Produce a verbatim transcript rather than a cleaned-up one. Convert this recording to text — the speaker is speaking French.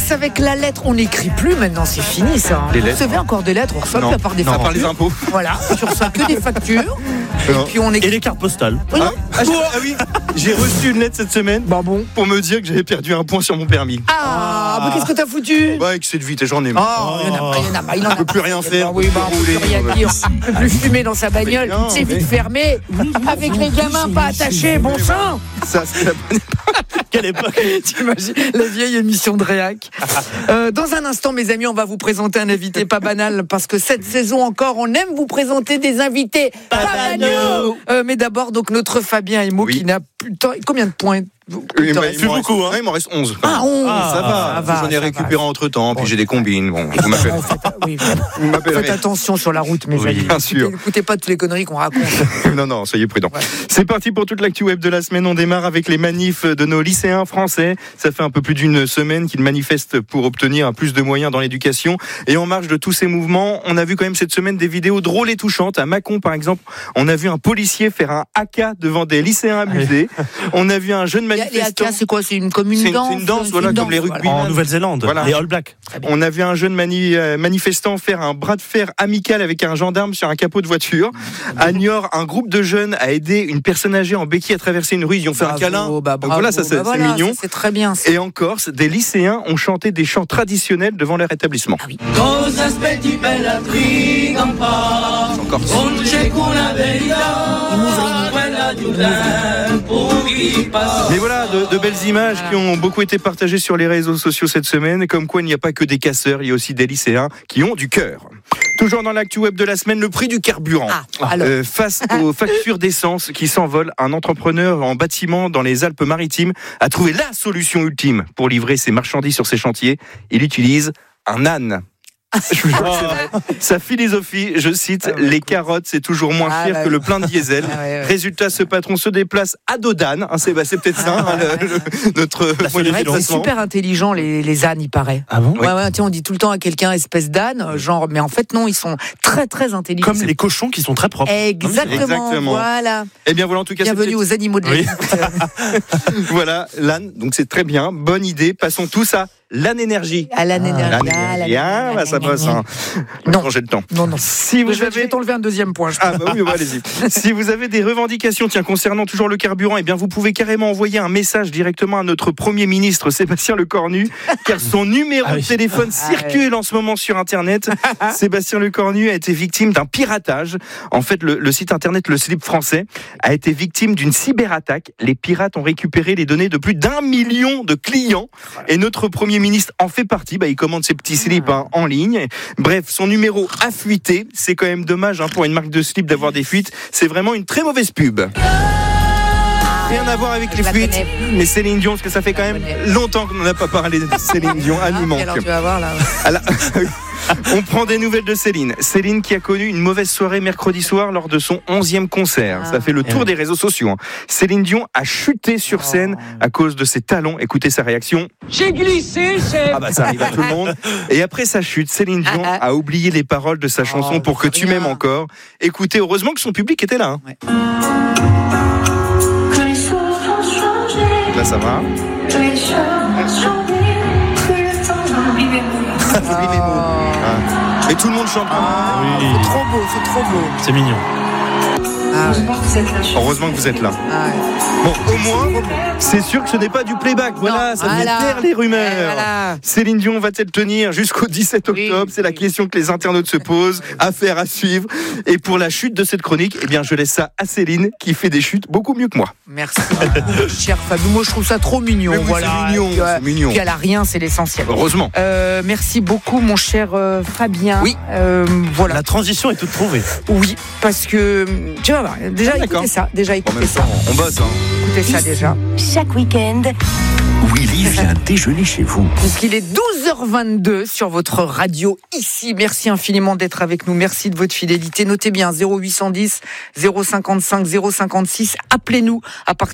commence avec la lettre. On n'écrit plus maintenant, c'est fini ça. Hein. Les Vous lettres. recevez encore des lettres, on reçoit plus à part des non, factures. à part les impôts. Voilà, tu reçois que des factures. Et Non. puis on écrit. Et les cartes postales. Oui, non. Ah, j'ai- ah oui, j'ai reçu une lettre cette semaine Bah bon. pour me dire que j'avais perdu un point sur mon permis. Ah, mais qu'est-ce que t'as foutu? Ouais, avec cette vitesse, j'en ai Oh, marre. il y en a pas, il y en a pas. Il en a On peut pas. plus rien faire. Oui, bah, on peut plus rien dire. On peut plus fumer dans sa bagnole. Mais non, C'est vite mais- fermé. Avec les gamins pas attachés, bon sang. Ça, c'est la bonne. Quelle époque. T'imagines la vieille émission de Réac. Euh, dans un instant, mes amis, on va vous présenter un invité pas banal parce que cette saison encore, on aime vous présenter des invités pas, pas banaux. Euh, mais d'abord, donc notre Fabien Emo Oui. qui n'a plus de temps. Combien de points? Oui, Il t'en mais reste il m'en beaucoup, reste- hein. ouais, il m'en reste onze. Ah, onze. Ah, ça va, ça va, j'en ai ça récupéré va. entre temps, puis j'ai des combines. Bon, vous m'appelez. Bon, faites, oui, Vous faites m'appellerez. attention sur la route, mes Oui, amis. bien sûr. Écoutez, écoutez pas toutes les conneries qu'on raconte. Non, non, soyez prudents. Ouais. C'est parti pour toute l'actu web de la semaine. On démarre avec les manifs de nos lycéens français. Ça fait un peu plus d'une semaine qu'ils manifestent pour obtenir plus de moyens dans l'éducation. Et en marge de tous ces mouvements, on a vu quand même cette semaine des vidéos drôles et touchantes. À Mâcon, par exemple, on a vu un policier faire un haka devant des lycéens amusés. On a vu un jeune Les manifestant. haka, c'est quoi? C'est une commune C'est une- danse? c'est une danse, voilà, comme les rugbymen. En Nouvelle-Zélande. Voilà. Les All Blacks. On a vu un jeune mani- euh, manifestant faire un bras de fer amical avec un gendarme sur un capot de voiture. À Niort, un groupe de jeunes a aidé une personne âgée en béquille à traverser une rue. Ils ont fait un Bravo, câlin. bah, Donc bravo, voilà, ça c'est bah c'est voilà, mignon. ça, c'est très bien. ça. Et en Corse, des lycéens ont chanté des chants traditionnels devant leur établissement. Ah oui. Cosa aspetti bella triga un po', En Corse. non c'è una verità, quella di un tempo che passa. Mais voilà, de, de belles images qui ont beaucoup été partagées sur les réseaux sociaux cette semaine. Comme quoi, il n'y a pas que des casseurs, il y a aussi des lycéens qui ont du cœur. Toujours dans l'actu web de la semaine, le prix du carburant. Ah, alors. Euh, face aux factures d'essence qui s'envolent, un entrepreneur en bâtiment dans les Alpes-Maritimes a trouvé la solution ultime pour livrer ses marchandises sur ses chantiers. Il utilise un âne. Je vous jure que c'est vrai. Sa philosophie, je cite, Ah ouais, les écoute. carottes, c'est toujours moins Ah cher bah que oui. le plein de diesel. Ah ouais, ouais. Résultat, ce patron se déplace à dos d'âne. Hein, c'est bah, c'est peut-être ça, hein, le- le- notre moyen de C'est vrai que c'est financement. super intelligent, les, les ânes, il paraît. Ah bon? Oui. Ouais, ouais, tiens, on dit tout le temps à quelqu'un espèce d'âne, euh, genre, mais en fait, non, ils sont très, très intelligents. Comme les cochons qui sont très propres. Exactement, Exactement. voilà. Eh bien voilà, en tout cas, c'est Bienvenue aux animaux de la Oui. vie. voilà l'âne. Donc c'est très bien, bonne idée. Passons tous à l'âne énergie. À l'âne énergie. L'âne Ah, énergie, ah, bah, ça passe. Hein. Non. Changer le temps. Non, non. Si vous je, vais- je avez vais t'enlever un deuxième point. je Ah bah oui, bah, allez-y. Si vous avez des revendications tiens, concernant toujours le carburant, eh bien vous pouvez carrément envoyer un message directement à notre Premier ministre Sébastien Lecornu, car son numéro Ah oui. de téléphone Ah ouais. circule en ce moment sur Internet. Sébastien Lecornu a été victime d'un piratage. En fait, le, le site Internet Le Slip français a été victime d'une cyberattaque. Les pirates ont récupéré les données de plus d'un million de clients. Et notre Premier ministre en fait partie. Bah, il commande ses petits slips hein, en ligne. Bref, son numéro a fuité. C'est quand même dommage hein, pour une marque de slip d'avoir des fuites. C'est vraiment une très mauvaise pub. Rien à voir avec Je les la fuites, connais. mais Céline Dion, parce que ça fait quand Je la même connais. longtemps qu'on n'en a pas parlé de Céline Dion. Elle nous Ah, manque. et alors, tu vas voir, là. Ah là, on prend des nouvelles de Céline. Céline qui a connu une mauvaise soirée mercredi soir lors de son onzième concert. Ça fait le tour des réseaux sociaux. hein. Céline Dion a chuté sur scène à cause de ses talons. Écoutez sa réaction. J'ai glissé, chef. Ah bah ça arrive à tout le monde. Et après sa chute, Céline Dion a oublié les paroles de sa chanson Oh, Pour que tu rien. m'aimes encore. Écoutez, heureusement que son public était là. hein. Que les choses ont changé, Là ça va. que les choses ont changé, que le temps d'oublier mes mots. J'oublie mes mots. Ah. Et tout le monde chante. Ah, Oui. c'est trop beau, c'est trop beau. C'est mignon. Ah, Je pense que c'est la chose. Heureusement que vous êtes là. ah, ouais. Bon, au moins, c'est sûr que ce n'est pas du playback. Voilà, Non, ça fait voilà. taire les rumeurs. Eh, voilà. Céline Dion va-t-elle tenir jusqu'au dix-sept octobre Oui, C'est la oui. question que les internautes se posent. Affaire à suivre. Et pour la chute de cette chronique, eh bien, je laisse ça à Céline qui fait des chutes beaucoup mieux que moi. Merci, beaucoup, cher Fabien. Moi, je trouve ça trop mignon. Mais oui, voilà. c'est mignon, Et puis, euh, c'est mignon. Puis elle a rien, c'est l'essentiel. Heureusement. Euh, merci beaucoup, mon cher euh, Fabien. Oui. Euh, voilà. La transition est toute trouvée. Oui, parce que tu vas voir. Déjà, Ah, d'accord. écoutez ça. Déjà, En écoutez même ça. temps, on bosse. Hein. Écoutez ça déjà. Chaque week-end, Willy vient déjeuner chez vous. Donc, il est douze heures vingt-deux sur votre radio ici. Merci infiniment d'être avec nous. Merci de votre fidélité. Notez bien zéro huit cent dix, zéro cinquante-cinq, zéro cinquante-six. Appelez-nous à partir